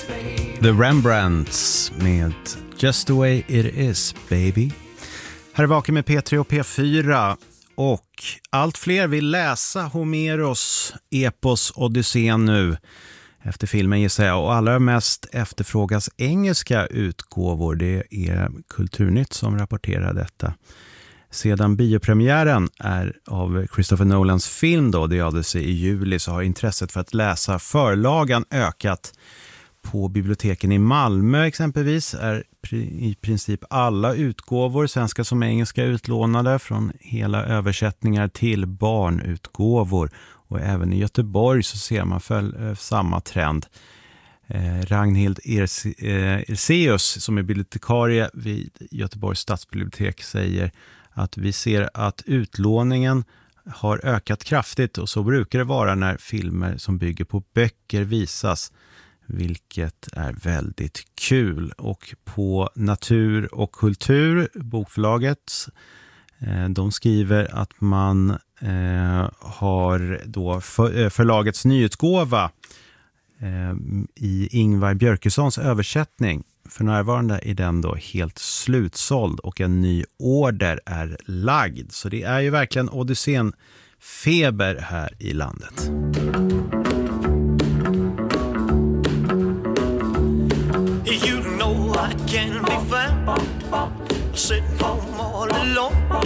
The Rembrandts med Just the way it is, baby. Här är Vaken med P3 och P4 och allt fler vill läsa Homeros epos Odysseen nu efter filmen gissar jag, och allra mest efterfrågas engelska utgåvor. Det är Kulturnytt som rapporterar detta. Sedan biopremiären är av Christopher Nolans film då, The Odyssey i juli, så har intresset för att läsa förlagan ökat. På biblioteken i Malmö exempelvis är i princip alla utgåvor, svenska som engelska, utlånade från hela översättningar till barnutgåvor. Och även i Göteborg så ser man samma trend. Ragnhild Erseus som är bibliotekarie vid Göteborgs stadsbibliotek säger att vi ser att utlåningen har ökat kraftigt, och så brukar det vara när filmer som bygger på böcker visas, vilket är väldigt kul. Och på Natur och kultur, bokförlaget, de skriver att man har då förlagets nyutgåva i Ingvar Björkessons översättning. För närvarande är den då helt slutsåld och en ny order är lagd. Så det är ju verkligen Odysseen-feber här i landet. You know I can't be found sitting home all alone.